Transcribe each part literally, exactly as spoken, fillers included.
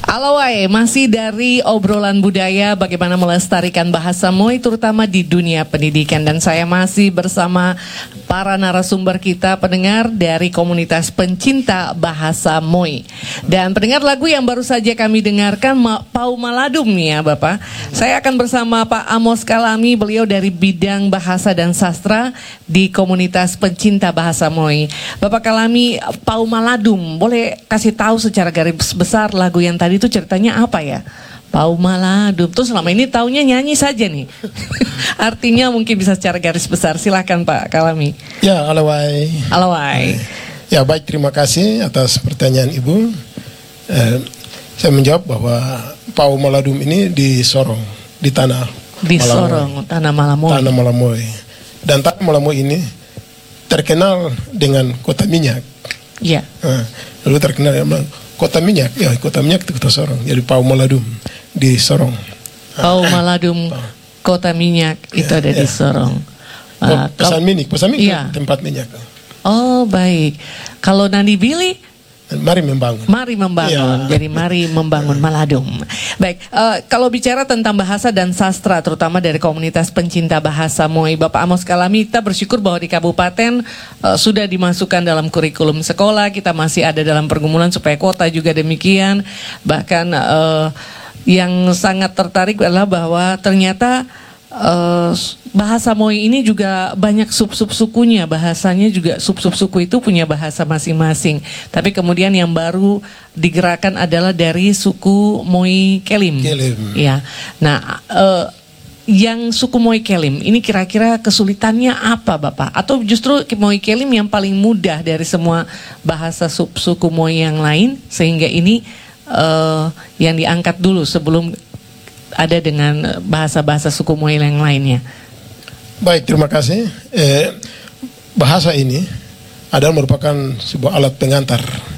Alawai, masih dari obrolan budaya bagaimana melestarikan bahasa Moi terutama di dunia pendidikan, dan saya masih bersama para narasumber kita, pendengar dari komunitas pencinta bahasa Moi. Dan pendengar, lagu yang baru saja kami dengarkan Pau Maladum nih ya Bapak. Saya akan bersama Pak Amos Kalami, beliau dari bidang bahasa dan sastra di komunitas pencinta bahasa Moi. Bapak Kalami, Pau Maladum, boleh kasih tahu secara garis besar lagu yang tadi itu ceritanya apa ya? Pau Maladum. Terus selama ini taunya nyanyi saja nih. Artinya mungkin bisa secara garis besar. Silakan Pak Kalami. Ya, alawai. Alawai. Ya, baik, terima kasih atas pertanyaan Ibu. Eh, saya menjawab bahwa Pau Maladum ini di Sorong, di tanah di Malamoy. Sorong, tanah Malamoy. Tanah Malamoy. Dan tanah Malamoy ini terkenal dengan kota minyak. Iya. Nah, lalu terkenal dengan kota minyak, ya kota minyak itu kota Sorong. Jadi Pau Maladum di Sorong. Pau Maladum, kota minyak itu ya, ada ya. di Sorong. Oh, Uh, pesan minyak, pesan minyak iya. tempat minyak. Oh baik. Kalau Nandi Billy, mari membangun. mari membangun. Ya. Jadi mari membangun Maladum. Baik. Uh, kalau bicara tentang bahasa dan sastra, terutama dari komunitas pencinta bahasa Moi, Bapak Amos Kalami, kita bersyukur bahwa di kabupaten uh, sudah dimasukkan dalam kurikulum sekolah. Kita masih ada dalam pergumulan supaya kota juga demikian. Bahkan uh, yang sangat tertarik adalah bahwa ternyata Uh, bahasa Moi ini juga banyak sub-sub sukunya. Bahasanya juga sub-sub suku itu punya bahasa masing-masing. Tapi kemudian yang baru digerakkan adalah dari suku Moi Kelim. Kelim. Ya. Nah, uh, yang suku Moi Kelim ini kira-kira kesulitannya apa Bapak? Atau justru Moi Kelim yang paling mudah dari semua bahasa sub-suku Moi yang lain, sehingga ini uh, yang diangkat dulu sebelum ada dengan bahasa-bahasa suku Moi yang lainnya. Baik, terima kasih. Eh, bahasa ini adalah merupakan sebuah alat pengantar.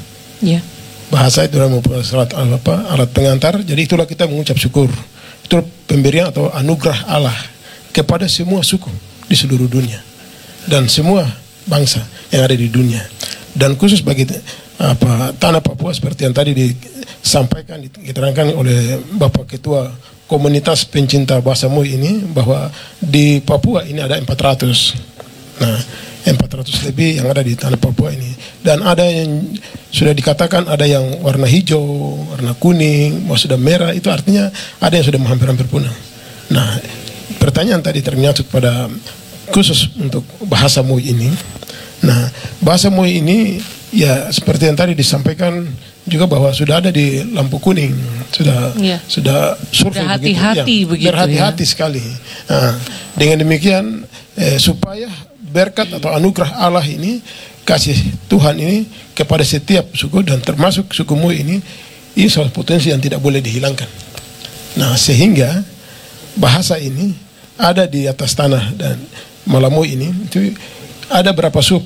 Ya. Bahasa itu adalah merupakan alat, apa, alat pengantar. Jadi itulah kita mengucap syukur. Itu pemberian atau anugerah Allah kepada semua suku di seluruh dunia dan semua bangsa yang ada di dunia. Dan khusus bagi apa, tanah Papua seperti yang tadi disampaikan, diterangkan oleh Bapak Ketua Komunitas Pencinta Bahasa Moi ini, bahwa di Papua ini ada empat ratus. Nah, empat ratus lebih yang ada di tanah Papua ini. Dan ada yang sudah dikatakan ada yang warna hijau, warna kuning, sudah merah, itu artinya ada yang sudah hampir-hampir punah. Nah, pertanyaan tadi ternyata pada khusus untuk bahasa Moi ini. Nah, bahasa Moi ini ya seperti yang tadi disampaikan juga bahwa sudah ada di lampu kuning, sudah ya. sudah survei hati-hati begitu, ya, berhati-hati ya. sekali. Nah, dengan demikian eh, supaya berkat atau anugerah Allah ini, kasih Tuhan ini kepada setiap suku dan termasuk suku Moi ini, ini suatu potensi yang tidak boleh dihilangkan. Nah, sehingga bahasa ini ada di atas tanah dan Malamoy ini itu ada berapa sub.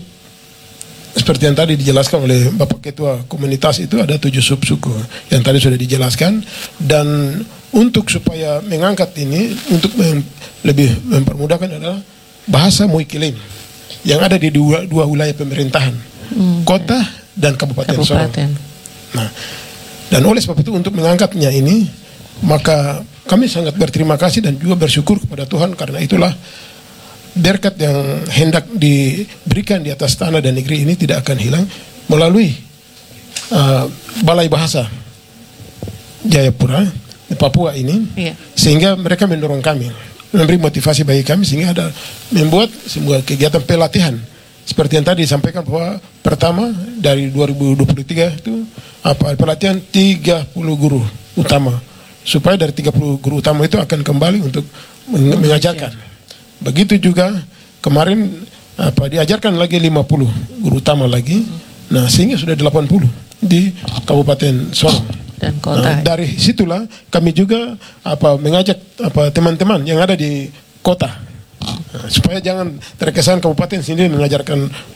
Seperti yang tadi dijelaskan oleh Bapak Ketua Komunitas, itu ada tujuh sub suku yang tadi sudah dijelaskan. Dan untuk supaya mengangkat ini, untuk mem lebih mempermudahkan adalah bahasa Moi Kelim yang ada di dua, dua wilayah pemerintahan, hmm. kota dan kabupaten, kabupaten. Sorong. Nah, dan oleh sebab itu untuk mengangkatnya ini, maka kami sangat berterima kasih dan juga bersyukur kepada Tuhan, karena itulah berkat yang hendak diberikan di atas tanah dan negeri ini tidak akan hilang melalui uh, Balai Bahasa Jayapura di Papua ini, iya. Sehingga mereka mendorong kami, memberi motivasi bagi kami, sehingga ada membuat sebuah kegiatan pelatihan seperti yang tadi disampaikan, bahwa pertama dari dua ribu dua puluh tiga itu apa pelatihan tiga puluh guru utama, supaya dari tiga puluh guru utama itu akan kembali untuk mengajarkan. Begitu juga kemarin apa diajarkan lagi lima puluh guru utama lagi. Nah, sehingga sudah delapan puluh di Kabupaten Sorong dan kota. Nah, dari situlah kami juga apa mengajak apa teman-teman yang ada di kota, nah, supaya jangan terkesan kabupaten sendiri mengajarkan